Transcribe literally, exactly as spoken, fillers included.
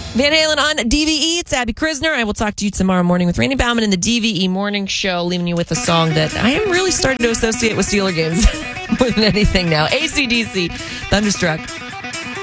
Van Halen on D V E. It's Abby Krisner. I will talk to you tomorrow morning with Randy Bauman in the D V E Morning Show, leaving you with a song that I am really starting to associate with Steeler games more than anything now. A C D C, Thunderstruck.